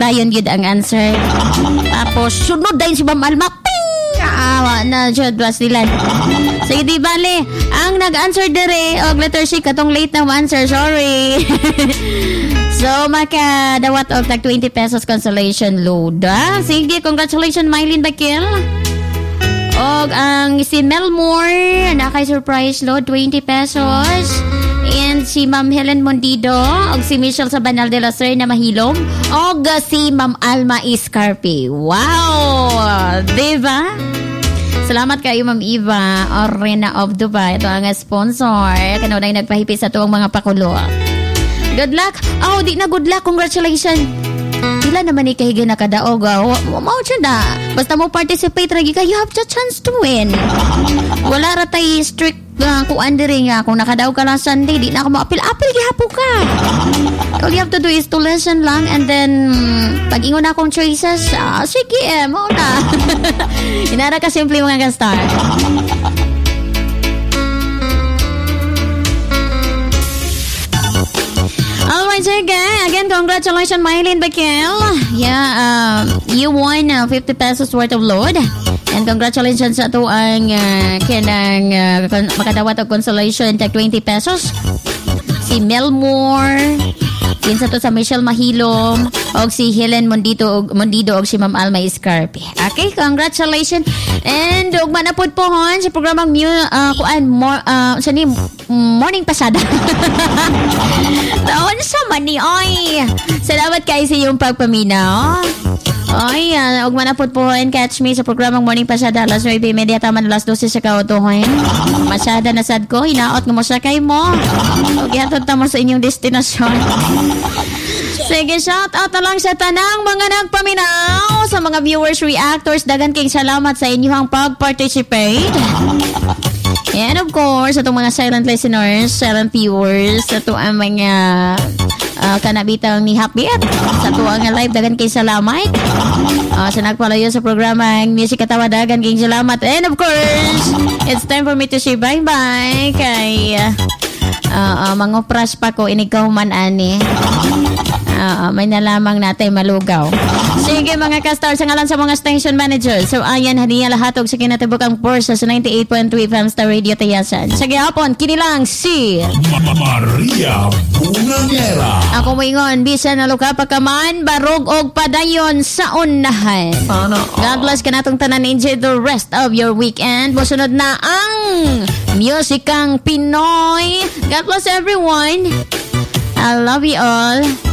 dayon yun ang answer. Tapos, sunod dayon si Ma'am Alma. Ping! Kaawa na siya, Blasdilan. Sige, di bale. Ang nag-answer dire, og letter C, katong late na answer. Sorry. So, makadawat og tag 20 pesos consolation load. Sige, congratulations, Mylene Bakil. Og ang si Melmore, nakay-surprise load, 20 pesos. And si Ma'am Helen Mondido, og si Michelle Sabanal de la Ser na mahilom, og si Ma'am Alma Iscarpe. Wow! Diba? Salamat kayo, Ma'am Eva Orena of Dubai. Ito ang sponsor. Kanunay nagpahipit sa tuwang mga pakulo. Good luck. Oh, di na good luck. Congratulations. Sila naman ni kahigay na kadaog. Mao siya na. Basta mo participate ragi ka, you have the chance to win. Wala ratay strict kuan diri nga. Kung nakadaog ka lang Sunday, di na ako maapil-apil, gihapo ka. All you have to do is to listen lang and then pag ingon akong choices, sige mao na. Inara ka simple mga ka-star. Alright, sige. Again, congratulations, Mylene Bakil. Yeah, you won 50 pesos worth of load. And congratulations sa ito ang kanang makadawat og consolation tag 20 pesos. Si Melmore, kinsa to sa Michelle Mahilom, og si Helen Mondido og si Ma'am Alma Iscarpe. Okay, congratulations. And og manapod po hon sa programang Morning Pasada. Taon sa mani, oy. Salamat kayo sa iyong pagpaminaw. Oy, og manapod po hon, catch me sa programang Morning Pasada alas 9:30 taman alas 12 sa kautuhan. Masada na sad ko, hinaot nga mo sa kay mo. Og ihatod ta mo sa inyong destinasyon. Sige, shout out na lang sa tanang mga nagpaminaw, sa mga viewers, reactors, dagan kayong salamat sa inyong pag-participate. And of course, sa itong mga silent listeners, silent viewers, sa ito ang mga kanabitang ni Happy at sa ito ang live, dagan kayong salamat. Sa nagpalayo sa programa ang Music Katawa, dagan kayong salamat. And of course, it's time for me to say bye-bye kay mangopras pa ko, inigaw man ani. May nalamang natin malugaw. Sige mga ka-star, sa ngalan sa mga station managers. So ayan, haniya lahat og sa kinatibukang Porsa sa 98.3 FM Star Radio Tayasan. Sige hapon, kinilang si Maria Bungangera. Ako moingon, bisan na luka pa kaman, barog og padayon sa unahan. God bless ka natong tanan, enjoy the rest of your weekend. Musunod na ang Musikang Pinoy. God bless everyone. I love you all.